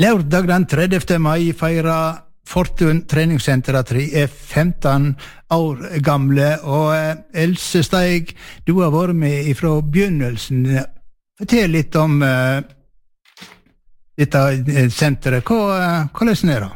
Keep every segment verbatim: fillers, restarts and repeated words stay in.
Lørdag den tredjevte mai feirer Fortun treningssenter at de er femten år gamle, og Else Steig, du har vært med fra begynnelsen. Fortell litt om uh, dette senteret. Hva, hvordan er det?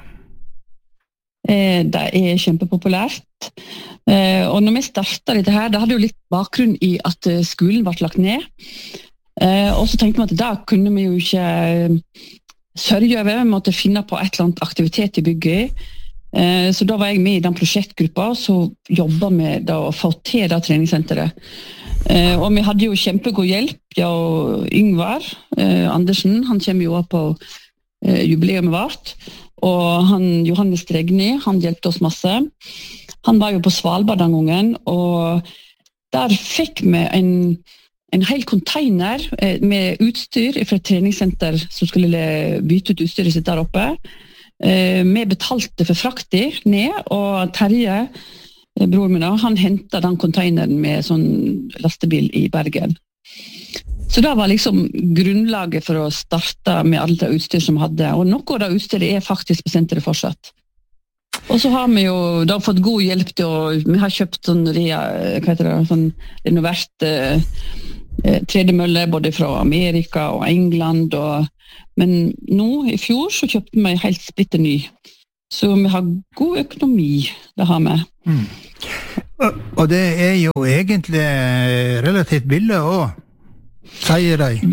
Eh, det er kjempepopulært. Eh, og når vi startet dette her, det hadde jo litt bakgrunn i at skolen ble lagt ned. Eh, og så tenkte vi at da kunne vi jo ikke sørge over, vi måtte finne på et eller annet aktivitet i bygget. Eh, så da var jeg med i den prosjektgruppa, så jobbet vi da å få til det treningssenteret. Eh, og vi hadde jo kjempegod hjelp, ja, og Yngvar eh, Andersen, han kommer jo opp på eh, jubileumet vårt, og han, Johannes Dregni, han hjelpte oss masse. Han var jo på Svalbard den gangen, og der fikk vi en en hel container med utstyr fra et treningssenter som skulle bytte ut utstyret sitt der oppe. Vi betalte for frakter ned, og Terje, bror min, han hentet den containeren med sånn lastebil i Bergen. Så det var liksom grunnlaget for å starte med alt det utstyr som vi hadde, og noe av det utstyret er faktisk på senteret fortsatt. Og så har vi jo da fått god hjelp til å, vi har kjøpt sånn, hva heter det, sånn renovert eh, tredemølle både fra Amerika og England, og, men nå i fjor så kjøpte vi helt splitter ny. Så vi har god økonomi, det har vi. Mm. Og, og det er jo egentlig relativt billig også, sier de.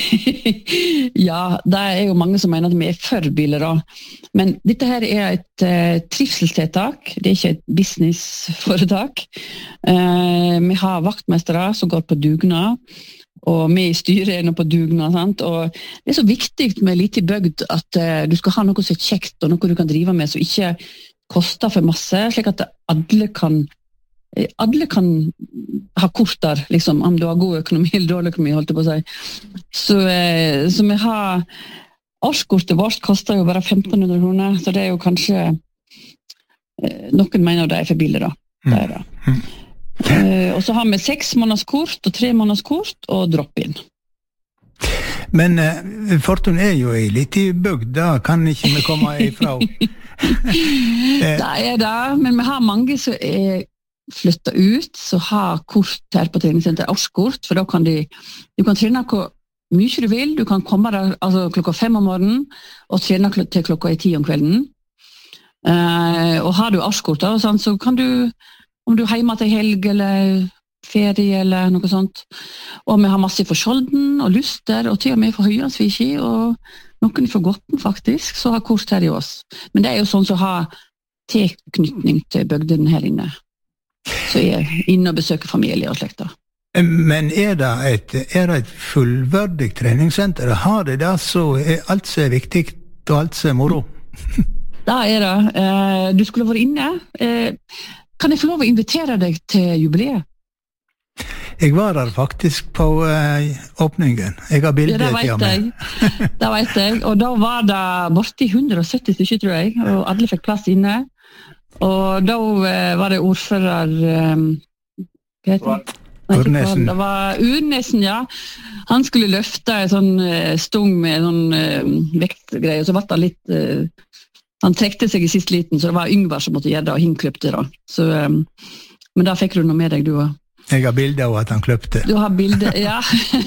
Ja, det er jo mange som mener at vi er for biler da. Men dette her er et uh, trivselstiltak, det er ikke et businessforetak. Uh, vi har vaktmestere som går på dugnad, og vi i styret er nå på dugnad, sant? Og det er så viktig med litt i bygd at uh, du skal ha noe som er kjekt, og noe du kan drive med som ikke koster for masse, slik at alle kan alle kan ha kort der, liksom, om du har god økonomi eller dårlig økonomi, holdt jeg på å si. Så, eh, så vi har årskortet vårt koster jo bare femten hundre kroner, så det er jo kanskje eh, noen mener det er for billig da. Det er det. Mm. Eh, og så har vi seks månedskort og tre månedskort og drop-in. Men eh, Fortun er jo i litt i bygd, da kan ikke vi komme ifra. Det er det, men vi har mange som er flytta ut, så har kort her på treningssenter, årskort, for da kan de, du kan trene hvor mye du vil, du kan komme der altså, klokka fem om morgenen, og trene til klokka i ti om kvelden. Uh, og har du årskort, da, sånn, så kan du, om du er hjemme til helg, eller ferie, eller noe sånt, og vi har masse for Skjolden, og Luster, og til og med for Høyansviki, og noen for Gotten faktisk, så har kort her i oss. Men det er jo sånn som har tilknytning til bygden her inne. Så jeg er inne og besøker familie og slekter. Men er det et, er det et fullverdig treningssenter? Har det det, så er alt som er viktig, og alt som er moro? Da er det. Du skulle vært inne. Kan jeg få lov å invitere deg til jubileet? Jeg var der faktisk på åpningen. Jeg har bildet ja, til meg. Det vet jeg. Og da var det borti hundre og sytti stykker, tror jeg, og alle fikk plass inne. Og da var det ordfører hva heter det? Urnesen. Det var Urnesen, ja. Han skulle løfte en sånn stung med en sånn vektgreie, og så var det litt han trekte seg i sist liten, så det var Yngvar som måtte gjøre det, og han kløpte da. Så, men da fikk du noe med deg, du også. Jeg har bilder av at han kløpte. Du har bilder, ja.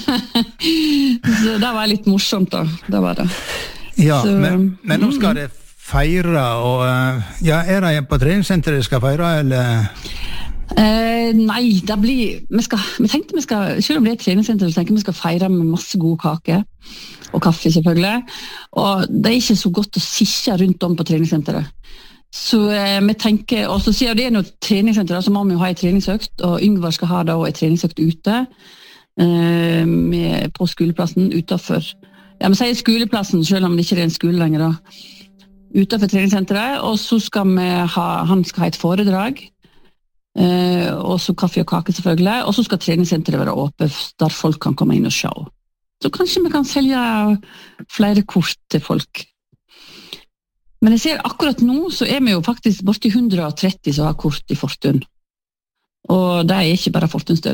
Så det var litt morsomt da, det var det. Ja, så, men, men nå skal det feire, og ja, er det på treningssenteret skal feire, eller? Eh, nei, det blir, vi, skal, vi tenkte vi skal, selv om det er et treningssenter, så tenker vi skal feire med masse gode kaker, og kaffe selvfølgelig, og det er ikke så godt å sitte rundt om på treningssenteret. Så eh, vi tenker, og så sier det er noe treningssenter, så må vi jo ha en treningsøkt, og Yngvar skal ha da en treningsøkt ute, eh, med, på skoleplassen, utenfor, ja, vi sier skoleplassen, selv om det ikke er en skole lenger da, utenfor treningssenteret, og så skal vi ha, han skal ha et foredrag, eh, og så kaffe og kake selvfølgelig, og så skal treningssenteret være åpent, der folk kan komme inn og se. Så kanskje vi kan selge flere kort til folk. Men jeg ser akkurat nå, så er vi jo faktisk borti hundre og tretti som har kort i Fortun. Og det er ikke bare Fortunstølet.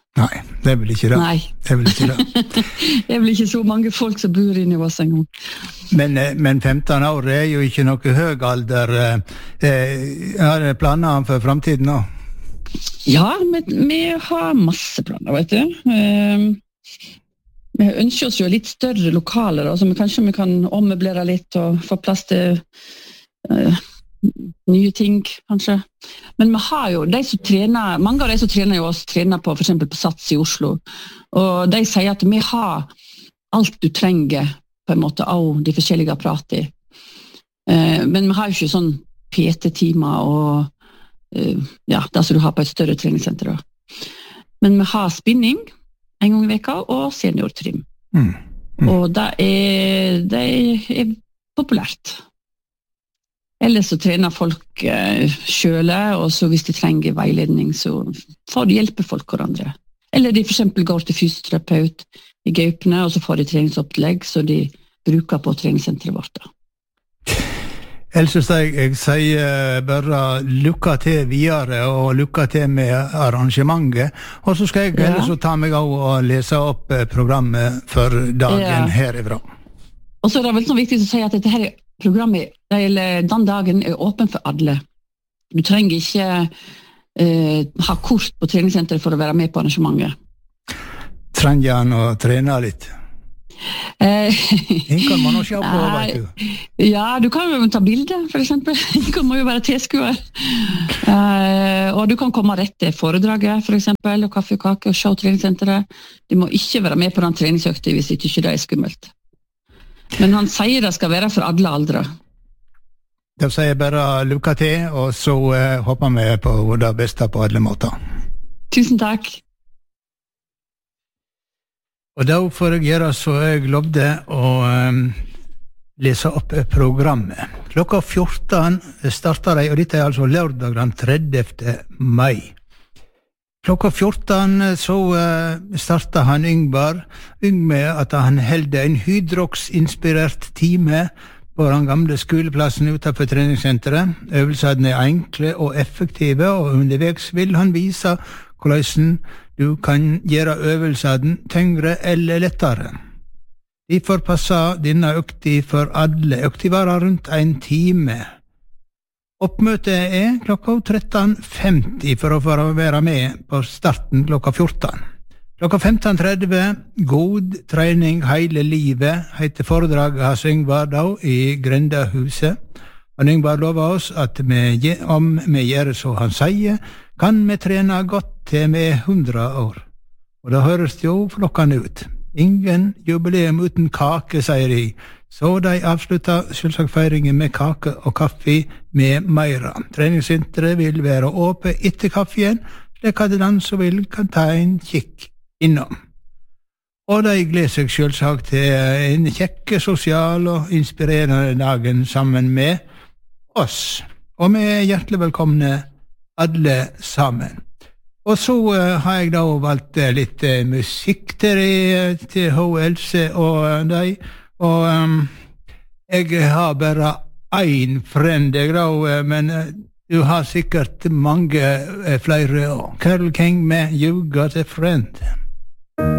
Nei, det er vel ikke det. Nei. Det er vel ikke det. Det er vel ikke så mange folk som bor inne i oss en gang. Men, men femten år er jo ikke noe høy alder. Eh, har du planer for fremtiden nå? Ja, vi, vi har masse planer, vet du. Eh, vi ønsker oss jo litt større lokaler, så vi kanskje vi kan ommøblere litt og få plass til eh, nye ting, kanskje. Men vi har jo, de som trener, mange av de som trener jo oss, trener på, for eksempel på Sats i Oslo, og de sier at vi har alt du trenger, på en måte, av de forskjellige apparatene. Eh, men vi har jo ikke sånn P T-timer og eh, ja, det som du har på et større treningssenter. Men vi har spinning en gang i veka, og seniortrim. Mm. Mm. Og det er, det er populært. Ellers så trener folk eh, selv, og så hvis de trenger veiledning, så får de hjelpe folk hverandre. Eller de for eksempel går til fysioterapeut i Gaupne, og så får de treningsopplegg, så de bruker på treningssenteret vårt. Else, jeg, jeg sier bare lykke til videre, og lykke til med arrangementet. Og så skal jeg ja. ellers ta meg av og lese opp programmet for dagen ja. herifra. Og så er det vel så viktig å si at dette her programmet, eller den dagen, er åpen for alle. Du trenger ikke eh, ha kort på treningssenteret for å være med på arrangementet. Trenger han å trene litt? Eh, kan man også se på, vet du. Ja, du kan jo ta bilder, for eksempel. Du må jo være tilskuer. Eh, og du kan komme rett til foredraget, for eksempel, og kaffe og kake, og se treningssenteret. Du må ikke være med på den treningsøkte hvis ikke det er skummelt. Men han sier det skal være for alle aldre. Da sier jeg bare lykke til, og så uh, håper vi på det beste på alle måter. Tusen takk. Og da får jeg gjøre så jeg lovde å um, lese opp programmet. Klokka fjorten starter jeg, og dette er altså lørdag den tredjevte mai. Klokka fjorten så uh, startet han Yngvar Yng med at han heldte en hydrox-inspirert time på den gamle skoleplassen utenfor treningssenteret. Øvelsene er enkle og effektive, og underveis vil han vise hvordan du kan gjøre øvelsene tyngre eller lettere. Derfor passer denne økta for alle. Økta varer rundt en time. Oppmøtet er klokka tretten femti for å få være med på starten klokka fjorten. Klokka femten tretti, God trening hele livet, heter foredraget hans Yngvar da i Grendahuset. Og Yngvar lover oss at vi, om vi gjør så han sier, kan vi trene godt til vi er hundre år. Og det høres jo flokkende ut. Ingen jubileum uten kake, sier de. Så de avslutta selvsagt feiringen med kake og kaffe med meira. Treningssenteret vil være åpent etter kaffen, slik at den som vil kan ta en kikk innom. Og de gleder seg selvsagt til en kjekke, sosial og inspirerende dagen sammen med oss. Og vi er hjertelig velkomne alle sammen. Og så uh, har jeg da valgt uh, litt uh, musikk til, til H. Else og uh, de. Og um, jeg har bare ein friend, jeg da, uh, men uh, du har sikkert mange uh, flere. Carole King med You Got a Friend.